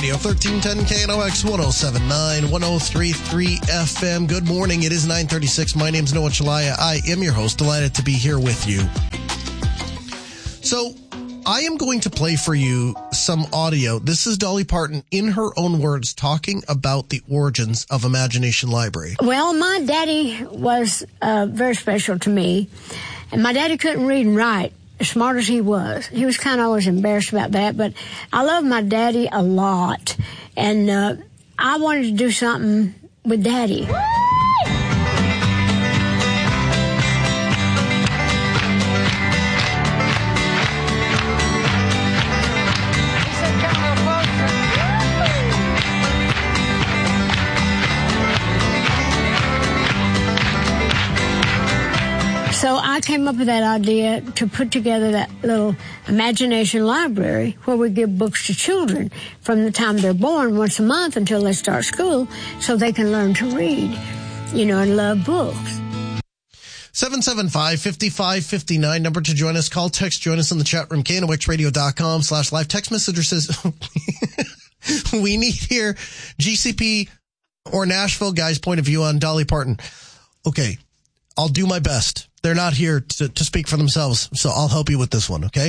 Radio, 1310 KNOX 107.9, 103.3 FM. Good morning. It is 9:36. My name's Noah Chalaya. I am your host. Delighted to be here with you. So, I am going to play for you some audio. This is Dolly Parton, in her own words, talking about the origins of Imagination Library. Well, my daddy was very special to me, and my daddy couldn't read and write, as smart as he was. He was kind of always embarrassed about that, but I love my daddy a lot, and I wanted to do something with Daddy. So I came up with that idea to put together that little imagination library where we give books to children from the time they're born once a month until they start school so they can learn to read, and love books. 775-5559, number to join us. Call, text, join us in the chat room, knoxradio.com/live. Text messenger says, we need here GCP or Nashville guys' point of view on Dolly Parton. Okay, I'll do my best. They're not here to speak for themselves, so I'll help you with this one, okay?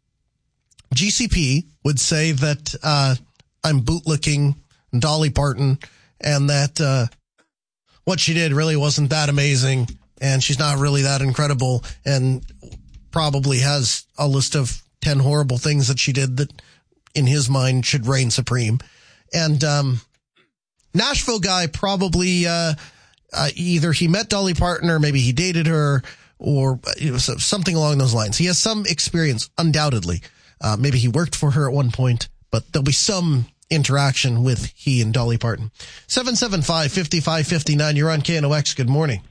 GCP would say that I'm bootlicking Dolly Parton and that what she did really wasn't that amazing and she's not really that incredible and probably has a list of 10 horrible things that she did that in his mind should reign supreme. And Nashville guy probably either he met Dolly Parton or maybe he dated her or something along those lines. He has some experience, undoubtedly. Maybe he worked for her at one point, but there'll be some interaction with he and Dolly Parton. 775-5559, you're on KNOX. Good morning.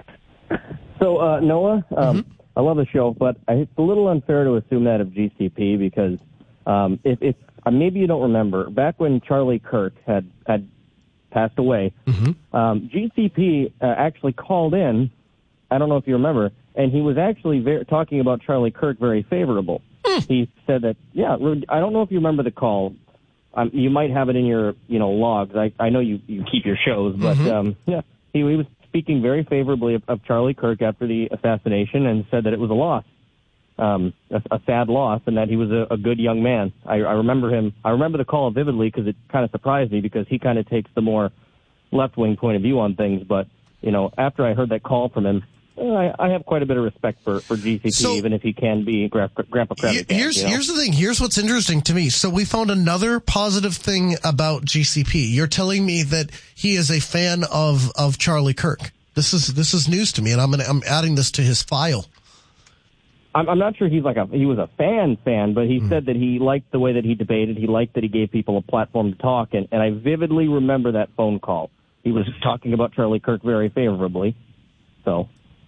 So, Noah, I love the show, but it's a little unfair to assume that of GCP because if maybe you don't remember, back when Charlie Kirk had passed away, GCP actually called in, I don't know if you remember, and he was actually talking about Charlie Kirk very favorable. He said that, I don't know if you remember the call. You might have it in your, logs. I know you keep your shows, but he was speaking very favorably of Charlie Kirk after the assassination and said that it was a loss, a sad loss, and that he was a good young man. I remember him. I remember the call vividly because it kind of surprised me because he kind of takes the more left-wing point of view on things. But, after I heard that call from him, I have quite a bit of respect for GCP, even if he can be Grandpa Krabby. Here's the thing. Here's what's interesting to me. So we found another positive thing about GCP. You're telling me that he is a fan of Charlie Kirk. This is news to me, and I'm adding this to his file. I'm not sure he was a fan, but he said that he liked the way that he debated. He liked that he gave people a platform to talk, and I vividly remember that phone call. He was talking about Charlie Kirk very favorably. So.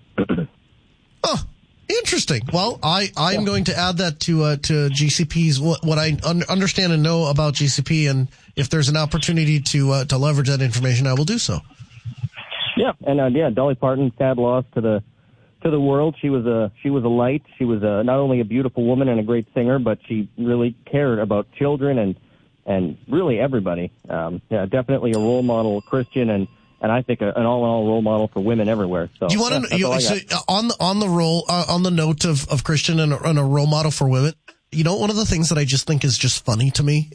Oh, interesting. Well, I'm going to add that to GCP's what I understand and know about GCP, and if there's an opportunity to leverage that information, I will do so. Yeah, and Dolly Parton, sad loss to the world. She was a light. She was not only a beautiful woman and a great singer, but she really cared about children and really everybody. Definitely a role model Christian and I think an all-in-all role model for women everywhere. So, you want to on the note of Christian and a role model for women. One of the things that I just think is just funny to me,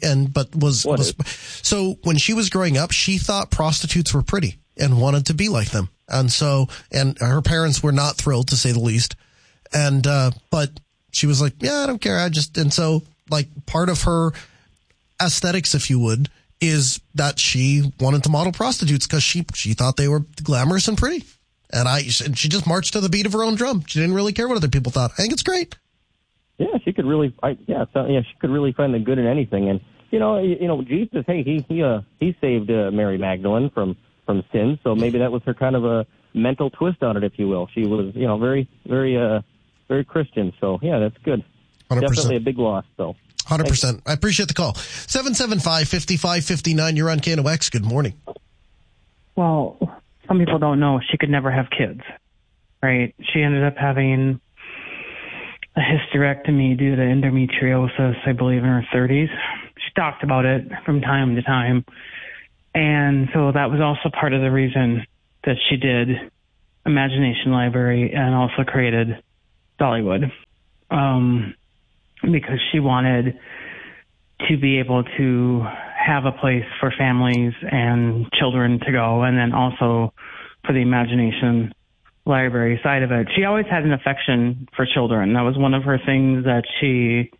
so when she was growing up, she thought prostitutes were pretty and wanted to be like them, and her parents were not thrilled, to say the least, but she was like, yeah, I don't care, and so part of her aesthetics, if you would, is that she wanted to model prostitutes because she thought they were glamorous and pretty. And she just marched to the beat of her own drum. She didn't really care what other people thought. I think it's great. Yeah, she could really, she could really find the good in anything. And, Jesus, hey, he saved Mary Magdalene from sin. So maybe that was her kind of a mental twist on it, if you will. She was, very, very, very Christian. So, yeah, that's good. 100%. Definitely a big loss, though. 100%. I appreciate the call. 775-5559. You're on KNOX. Good morning. Well, some people don't know she could never have kids, right? She ended up having a hysterectomy due to endometriosis, I believe, in her 30s. She talked about it from time to time. And so that was also part of the reason that she did Imagination Library and also created Dollywood, because she wanted to be able to have a place for families and children to go, and then also for the Imagination Library side of it. She always had an affection for children. That was one of her things that she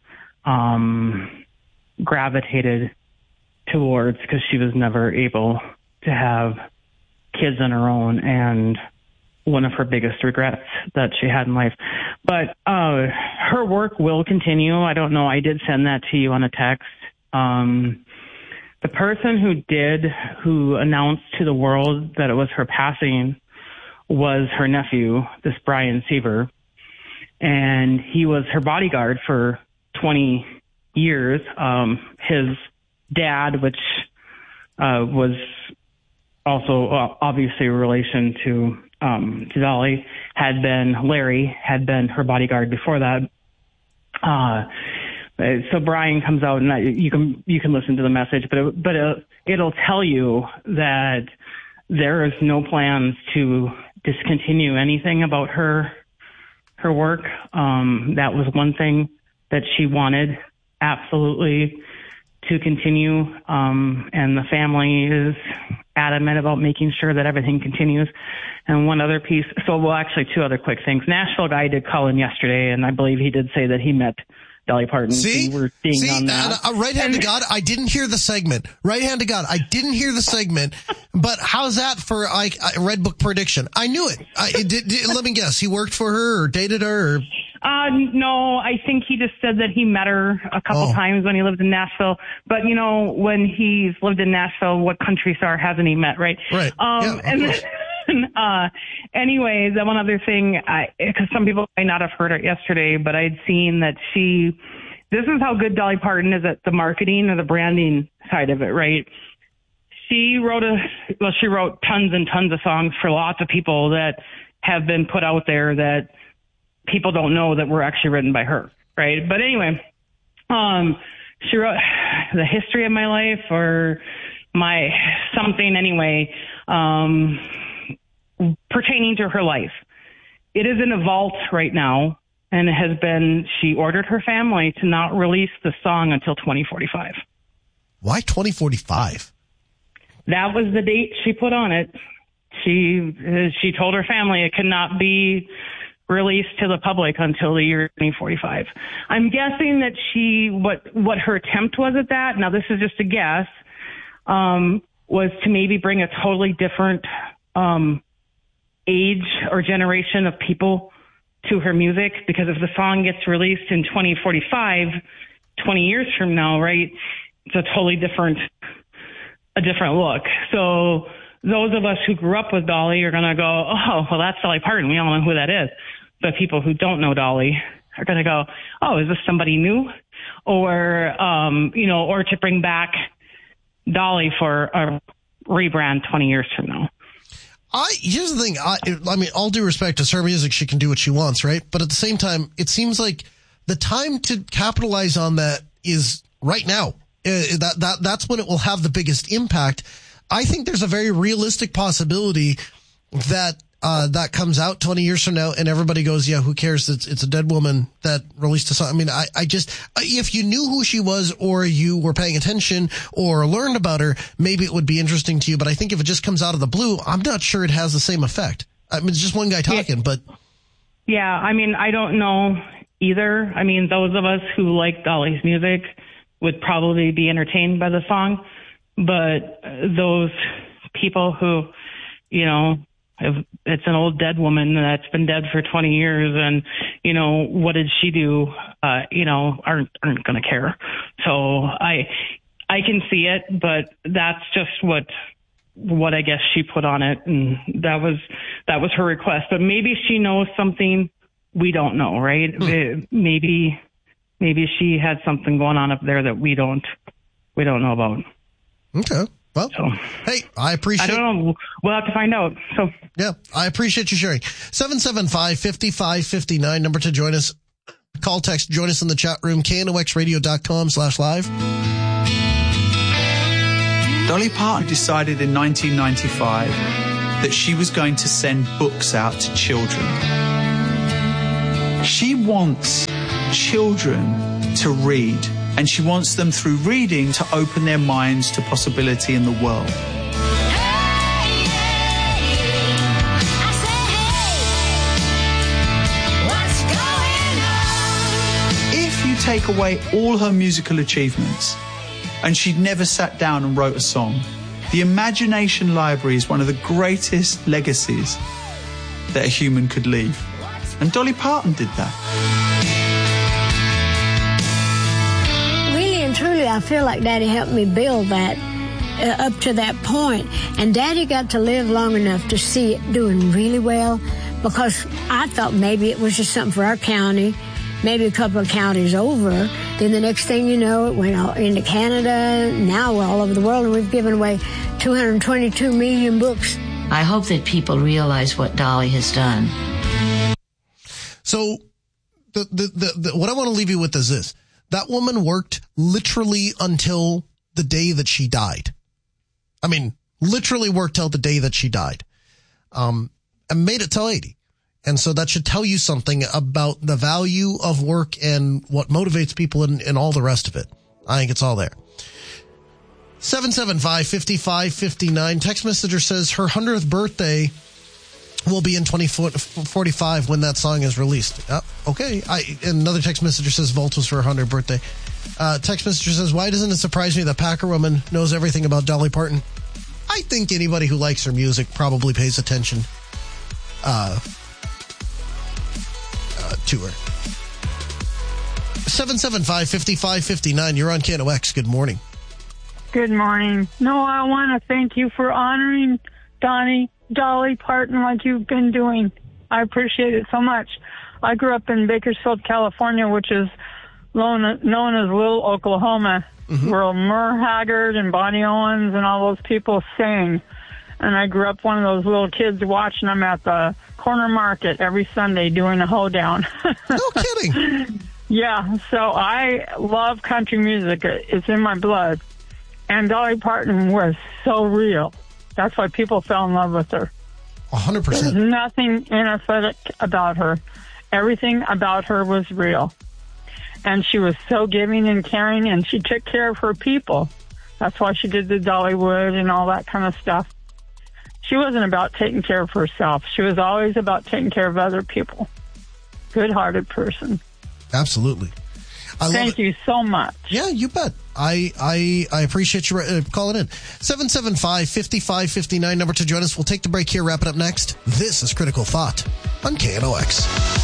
gravitated towards, because she was never able to have kids on her own, and one of her biggest regrets that she had in life. But her work will continue. I don't know. I did send that to you on a text. The person who announced to the world that it was her passing was her nephew, this Brian Seaver, and he was her bodyguard for 20 years. His dad, which was also obviously a relation to Dolly, Larry had been her bodyguard before that. So Brian comes out, and you can listen to the message, but it'll tell you that there is no plans to discontinue anything about her work. That was one thing that she wanted absolutely to continue, and the family is adamant about making sure that everything continues. And one other piece, actually two other quick things. Nashville guy did call in yesterday, and I believe he did say that he met Dolly Parton. See, we're seeing on that. Right hand to God, I didn't hear the segment. Right hand to God, I didn't hear the segment. But how's that for a Red Book prediction? I knew it. Let me guess. He worked for her or dated her? Or? No, I think he just said that he met her a couple times when he lived in Nashville. But, when he's lived in Nashville, what country star hasn't he met, right? Right. Anyways, one other thing, because some people might not have heard it yesterday, but I'd seen that this is how good Dolly Parton is at the marketing or the branding side of it, right? She wrote tons and tons of songs for lots of people that have been put out there that people don't know that were actually written by her, right? But anyway, she wrote The History of My Life or my something anyway, pertaining to her life. It is in a vault right now, and it has been, she ordered her family to not release the song until 2045. Why 2045? That was the date she put on it. She told her family it could not be released to the public until the year 2045. I'm guessing that what her attempt was at that, now this is just a guess, was to maybe bring a totally different age or generation of people to her music, because if the song gets released in 2045, 20 years from now, right, it's a totally different look. So those of us who grew up with Dolly are going to go, oh, well, that's Dolly Parton. We all know who that is. But people who don't know Dolly are going to go, oh, is this somebody new? Or, or to bring back Dolly for a rebrand 20 years from now. Here's the thing. I mean, all due respect to her music, she can do what she wants, right? But at the same time, it seems like the time to capitalize on that is right now. That's when it will have the biggest impact. I think there's a very realistic possibility that that comes out 20 years from now and everybody goes, yeah, who cares? It's a dead woman that released a song. I mean, I just, if you knew who she was or you were paying attention or learned about her, maybe it would be interesting to you. But I think if it just comes out of the blue, I'm not sure it has the same effect. I mean, it's just one guy talking, but. Yeah. I mean, I don't know either. I mean, those of us who like Dolly's music would probably be entertained by the song, but those people who, it's an old dead woman that's been dead for 20 years and, what did she do? Aren't going to care. So I can see it, but that's just what I guess she put on it. And that was her request, but maybe she knows something we don't know, right? Maybe she had something going on up there that we don't know about. Okay. Well, hey, I appreciate. I don't know. We'll have to find out. So yeah, I appreciate you sharing. 775-5559 number to join us. Call, text, join us in the chat room, knoxradio.com/live. Dolly Parton decided in 1995 that she was going to send books out to children. She wants children to read, and she wants them through reading to open their minds to possibility in the world. If you take away all her musical achievements, and she'd never sat down and wrote a song, the imagination library is one of the greatest legacies that a human could leave. And Dolly Parton did that. Really and truly, I feel like Daddy helped me build that up to that point. And Daddy got to live long enough to see it doing really well, because I thought maybe it was just something for our county, maybe a couple of counties over. Then the next thing you know, it went all into Canada. Now we're all over the world, and we've given away 222 million books. I hope that people realize what Dolly has done. So the what I want to leave you with is this. That woman worked literally until the day that she died. I mean, literally worked till the day that she died. And made it till 80. And so that should tell you something about the value of work and what motivates people and all the rest of it. I think it's all there. 775-5559. Text messenger says her 100th birthday will be in 2045 when that song is released. Okay. Another text messenger says Volt was for her 100th birthday. Text messenger says, why doesn't it surprise me that Packer Woman knows everything about Dolly Parton? I think anybody who likes her music probably pays attention to her. 775-5559. You're on KNOX. Good morning. Good morning. No, I want to thank you for honoring Dolly Parton like you've been doing. I appreciate it so much. I grew up in Bakersfield, California, which is known as Little Oklahoma, where Merle Haggard and Bonnie Owens and all those people sang. And I grew up one of those little kids watching them at the corner market every Sunday doing a hoedown. No kidding. Yeah, so I love country music. It's in my blood. And Dolly Parton was so real. That's why people fell in love with her. 100%. There's nothing inauthentic about her. Everything about her was real. And she was so giving and caring, and she took care of her people. That's why she did the Dollywood and all that kind of stuff. She wasn't about taking care of herself. She was always about taking care of other people. Good-hearted person. Absolutely. Thank you so much. Yeah, you bet. I appreciate you calling in. 775-5559, number to join us. We'll take the break here, wrap it up next. This is Critical Thought on KNOX.